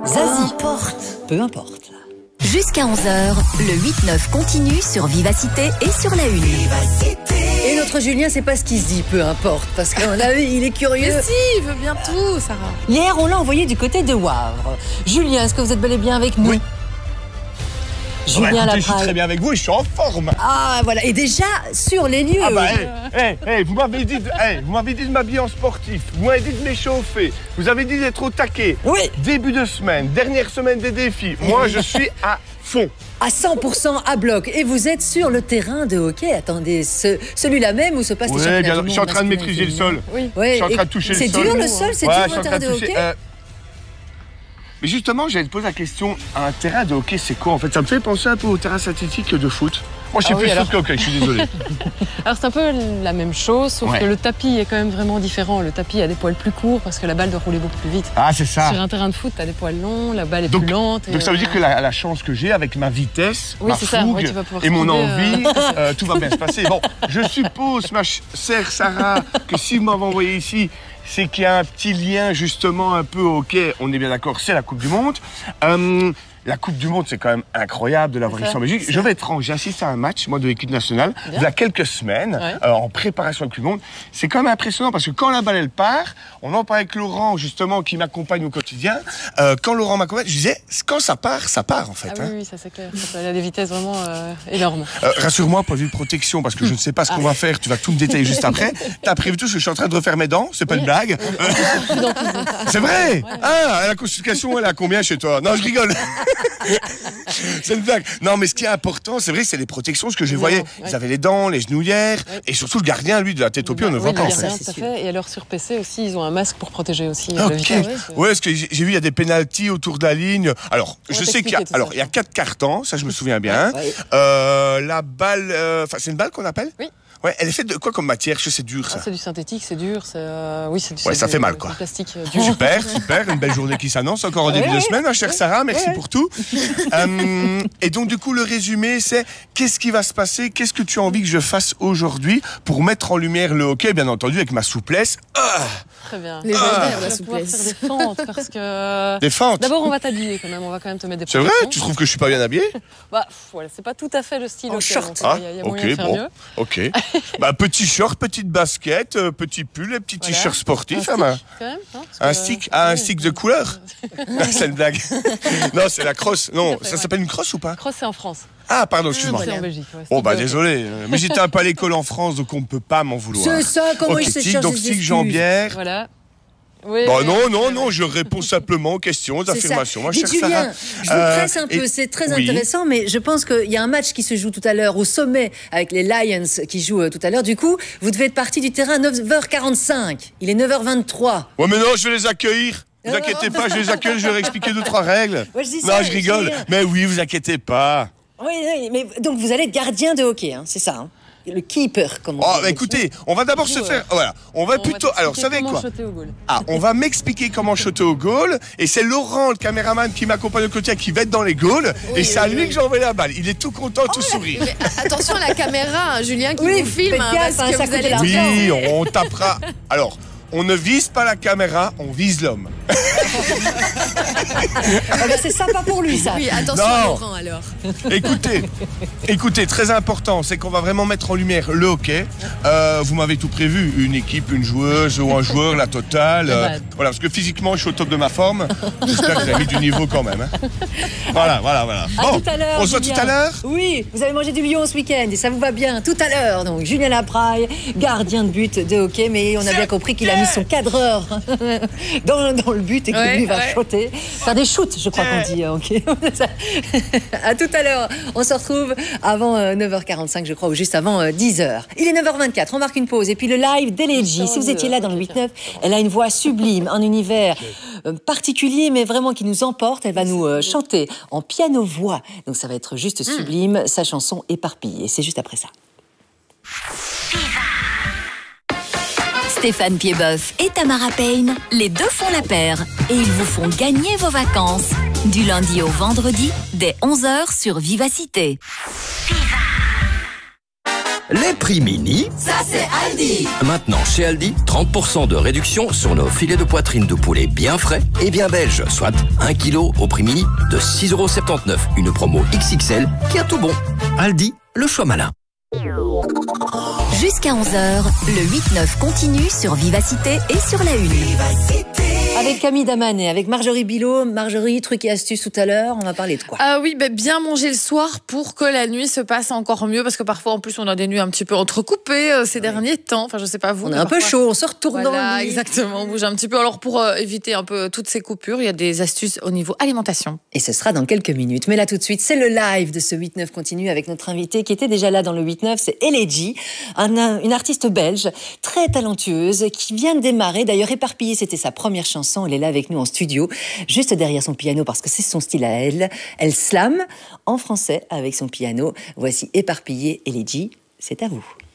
Zazie. Peu importe. Jusqu'à 11h, le 8-9 continue sur Vivacité et sur la Une. Et notre Julien, c'est pas ce qu'il se dit, peu importe, parce qu'on a vu, il est curieux. Mais si, il veut bien tout, Sarah. Hier, on l'a envoyé du côté de Wavre. Julien, est-ce que vous êtes bel et bien avec nous? Oui. Julien écoutez, je suis Lapraille. très bien avec vous et je suis en forme. Ah, voilà. Et déjà, sur les lieux. Ah bah, vous m'avez dit, de m'habiller en sportif. Vous m'avez dit de m'échauffer. Vous avez dit d'être au taquet. Oui. Début de semaine, dernière semaine des défis. Moi, je suis à fond. À 100% à bloc. Et vous êtes sur le terrain de hockey. Attendez, celui-là même où se passe les Oui, championnats bien, du je monde suis en train de masculin et maîtriser le féminin. sol. Oui. Ouais, Je suis en et train de toucher le sol. C'est dur le sol, c'est Ouais, dur je suis un en terrain train de toucher, hockey. Mais justement, j'allais te poser la question, un terrain de hockey, c'est quoi en fait? Ça me fait penser un peu au terrain synthétique de foot. Moi, je suis Ah oui, plus alors. foot que hockey, je suis désolé. Alors c'est un peu la même chose, sauf Ouais. que le tapis est quand même vraiment différent. Le tapis a des poils plus courts parce que la balle doit rouler beaucoup plus vite. Ah, c'est ça. Sur un terrain de foot, t'as des poils longs, la balle est Donc, plus lente. donc ça veut dire que la chance que j'ai avec ma vitesse, Oui, ma c'est ça. fougue Ouais, tu vas pouvoir et mon trouver, envie, tout va bien se passer. Bon, je suppose, ma chère Sarah, que si vous m'avez envoyé ici, c'est qu'il y a un petit lien justement un peu au hockey. On est bien d'accord, c'est la Coupe du Monde. La Coupe du Monde, c'est quand même incroyable de l'avoir C'est ici ça, en Belgique. c'est Je vais être franc, j'ai assisté à un match, moi, de l'équipe nationale, il y a quelques semaines, Ouais. en préparation à la Coupe du Monde. C'est quand même impressionnant parce que quand la balle, elle part, on en parle avec Laurent, justement, qui m'accompagne au quotidien. Quand Laurent m'accompagne, je disais, quand ça part en fait. Ah oui, oui, ça c'est clair. Il y a des vitesses vraiment énormes. Rassure-moi, point de vue de protection, parce que je ne sais pas ce qu'on va faire, tu vas tout me détailler juste après. T'as prévu tout ce que je suis en train de refaire mes dents, c'est pas une blague. C'est vrai. Ah, la consultation, elle est à combien chez toi? Non, je rigole. C'est une blague. Non, mais ce qui est important, c'est vrai, c'est les protections, ce que je voyais. Ils avaient les dents, les genouillères, et surtout le gardien, lui, de la tête aux pieds, on ne voit Oui, pas en le fait. gardien, tout à fait. Et alors sur PC aussi, ils ont un masque pour protéger aussi le Ok. visage. Ouais, parce que j'ai vu, il y a des pénaltys autour de la ligne. Alors, On je va sais qu'il y a, t'expliquer tout alors, ça. il y a 4 cartons, ça je me souviens bien. Ouais. La balle, enfin, c'est une balle qu'on appelle? Oui. Ouais, elle est faite de quoi comme matière? Je sais, c'est dur, ça. Ah, c'est du synthétique, c'est dur, c'est oui, c'est du Ouais, ça c'est fait du- mal, quoi. du plastique dur. Super, super, une belle journée qui s'annonce encore au début de semaine, hein, chère Sarah, merci pour tout. Et donc du coup le résumé c'est qu'est-ce qui va se passer, qu'est-ce que tu as envie que je fasse aujourd'hui pour mettre en lumière le hockey, bien entendu avec ma souplesse. Très bien. Les Tu verres, vas la pouvoir souplesse. faire des fentes parce que Des fentes. d'abord on va t'habiller quand même, on va quand même te mettre des C'est vrai? protections. Tu trouves que je suis pas bien habillé? Bah voilà, c'est pas tout à fait le style En hockey, short. donc, Ah, il y a ok, moyen de faire bon, mieux. ok. Bah petit short, petite basket, petit pull, et petit Voilà. t-shirt sportif. Un hein, bah. stick, quand même, hein, parce Un que- stick, un ouais, stick de couleur. C'est une blague. Non, c'est la crosse. Non, Tout à fait, ça ouais. s'appelle une crosse ou pas? Cross c'est en France. Ah, pardon, excuse-moi. C'est en Belgique. Ouais, Oh stick bah de- désolé, mais j'étais un peu à l'école en France, donc on ne peut pas m'en vouloir. C'est ça, comment Ok, il se stick, cherche donc des stick, excuses. jambière. Voilà. Oui, Bah oui, non, oui, non, oui. non, je réponds simplement aux questions, aux C'est affirmations. ça. Ma Dites chère Sarah. Julien, je vous presse un peu, et- c'est très oui. intéressant, mais je pense qu'il y a un match qui se joue tout à l'heure au sommet avec les Lions qui jouent tout à l'heure. Du coup, vous devez être parti du terrain à 9h45. Il est 9h23. Ouais, mais non, je vais les accueillir. Ne vous inquiétez pas, je vais les accueillir, je vais leur expliquer 2-3 règles. Ouais, je dis Non, ça, je rigole. Julien. Mais oui, vous inquiétez pas. Oui, oui, mais donc vous allez être gardien de hockey, hein, c'est ça, hein. Le keeper, comme on Oh, dit. bah écoutez, on va d'abord se faire. Voilà, on va On plutôt. va Alors, vous savez t'expliquer quoi? comment shotter au goal. Ah, on va m'expliquer comment shotter au goal. Et c'est Laurent, le caméraman, qui m'accompagne au quotidien, qui va être dans les goals. Et c'est à lui que j'envoie la balle. Il est tout content, tout sourire. Mais attention à la caméra, hein, Julien, qui Oui, vous filme, faites gaffe, parce hein, que ça vous coûte allez de tout l'argent. Oui, on tapera. Alors, on ne vise pas la caméra, on vise l'homme. Ah bah, c'est sympa pour lui, ça. Oui, attention Non. à Laurent alors. Écoutez, très important, c'est qu'on va vraiment mettre en lumière le hockey. Vous m'avez tout prévu, une équipe, une joueuse ou un joueur, la totale. Voilà, parce que physiquement, je suis au top de ma forme. J'espère que vous avez mis du niveau quand même. Hein. Voilà. À Bon, tout à l'heure. on se voit Julien. tout à l'heure. Oui, vous avez mangé du lion ce week-end et ça vous va bien. Tout à l'heure, donc Julien Lapraille, gardien de but de hockey, mais on a bien compris qu'il a mis son cadreur dans le but et que lui va shotter. Faire des shoots, je crois qu'on dit. Ok. À tout à l'heure. On se retrouve avant 9h45, je crois, ou juste avant 10h. Il est 9h24, on marque une pause. Et puis le live d'Elegy. Si vous étiez là dans le 8-9, elle a une voix sublime, un univers particulier, mais vraiment qui nous emporte. Elle va nous chanter en piano-voix. Donc ça va être juste sublime, sa chanson éparpillée. C'est juste après ça. Stéphane Piedboeuf et Tamara Payne, les deux font la paire et ils vous font gagner vos vacances. Du lundi au vendredi, dès 11h sur Vivacité. Les prix mini, Ça, c'est Aldi. maintenant chez Aldi, 30% de réduction sur nos filets de poitrine de poulet bien frais et bien belges, soit 1 kg au prix mini de 6,79 €. Une promo XXL qui a tout bon. Aldi, le choix malin. Jusqu'à 11h, le 8-9 continue sur Vivacité et sur la Une. Avec Camille Daman et avec Marjorie Bilot. Marjorie, truc et astuce tout à l'heure, on va parler de quoi? Ah oui, bien manger le soir pour que la nuit se passe encore mieux, parce que parfois en plus on a des nuits un petit peu entrecoupées ces derniers temps. Enfin, je sais pas vous. On est un peu chaud, on se retourne dans le lit. Exactement, on bouge un petit peu. Alors pour éviter un peu toutes ces coupures, il y a des astuces au niveau alimentation. Et ce sera dans quelques minutes. Mais là tout de suite, c'est le live de ce 8-9 continue avec notre invité qui était déjà là dans le 8-9, c'est Elegy, une artiste belge très talentueuse qui vient de démarrer. D'ailleurs, Éparpillée, c'était sa première chanson. Elle est là avec nous en studio, juste derrière son piano parce que c'est son style à elle. Elle slame en français avec son piano. Voici Éparpillée, Elegy, c'est à vous.